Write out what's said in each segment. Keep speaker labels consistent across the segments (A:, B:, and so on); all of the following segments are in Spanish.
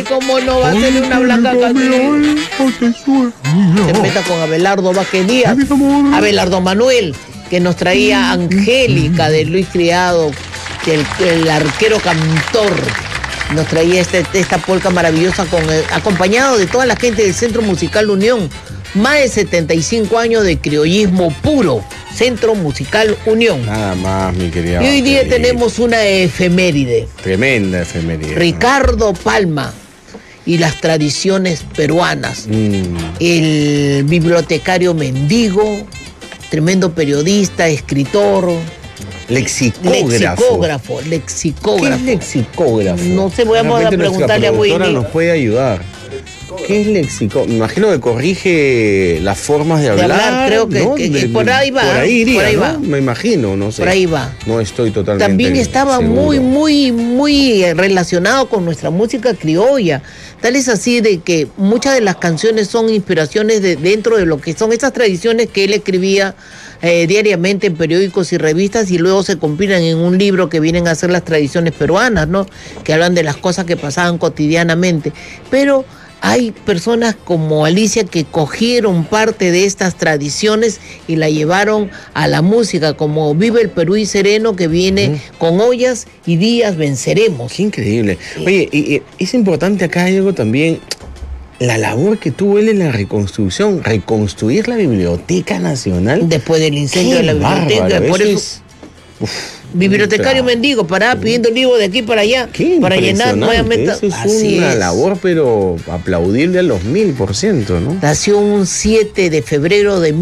A: Ay, cómo no va a ser una blanca canción. Se meta con Abelardo Vázquez Díaz, Abelardo Manuel, que nos traía Angélica de Luis Criado, el arquero cantor. Nos traía esta polca maravillosa acompañado de toda la gente del Centro Musical Unión. Más de 75 años de criollismo puro. Centro Musical Unión.
B: Nada más, mi querida.
A: Y hoy día tenemos una efeméride.
B: Tremenda efeméride.
A: Ricardo Palma y las tradiciones peruanas. El bibliotecario mendigo, tremendo periodista, escritor.
B: Lexicógrafo.
A: Lexicógrafo.
B: ¿Qué es lexicógrafo?
A: No sé, vamos a preguntarle a Willy.
B: Nos puede ayudar. ¿Qué es lexicógrafo? Me imagino que corrige las formas de hablar.
A: Creo que,
B: ¿no?
A: que por ahí va.
B: Por ahí iría,
A: por ahí
B: ¿no?
A: va.
B: Me imagino, no sé.
A: Por ahí va.
B: No estoy totalmente
A: También estaba
B: seguro.
A: muy relacionado con nuestra música criolla. Tal es así de que muchas de las canciones son inspiraciones dentro de lo que son esas tradiciones que él escribía diariamente en periódicos y revistas y luego se compilan en un libro que vienen a ser las tradiciones peruanas, ¿no? Que hablan de las cosas que pasaban cotidianamente. Pero hay personas como Alicia que cogieron parte de estas tradiciones y la llevaron a la música, como Vive el Perú y Sereno, que viene con ollas y días venceremos.
B: Qué increíble. Oye, y es importante acá algo también, la labor que tuvo él en la reconstrucción, reconstruir la Biblioteca Nacional.
A: Después del incendio de la biblioteca,
B: bárbaro,
A: por eso... Bibliotecario mendigo, paraba pidiendo libros de aquí para allá, para llenar nuevamente.
B: Eso es una labor, pero aplaudible a los 1000%, ¿no?
A: Nació un 7 de febrero de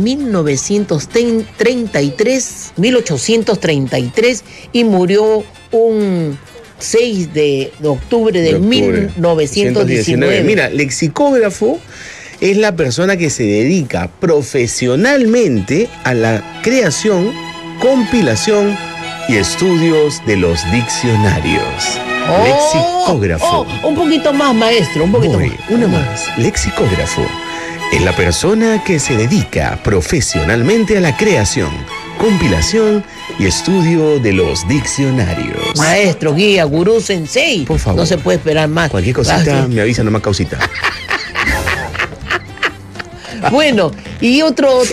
A: 1833, y murió un 6 de octubre de 1919.
B: Mira, lexicógrafo es la persona que se dedica profesionalmente a la creación, compilación y estudios de los diccionarios. Lexicógrafo.
A: Un poquito más, maestro, un poquito más.
B: Una más. Lexicógrafo es la persona que se dedica profesionalmente a la creación, compilación y estudio de los diccionarios.
A: Maestro, guía, gurú, sensei.
B: Por favor.
A: No se puede esperar más.
B: Cualquier cosita me avisa, nomás causita.
A: Bueno, y otro